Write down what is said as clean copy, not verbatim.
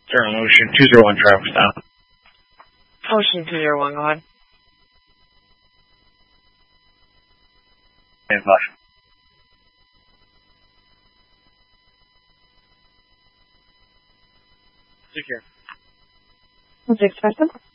Turn Ocean 201 traffic down. Ocean 201, go ahead. And flash. Take care. What's expected?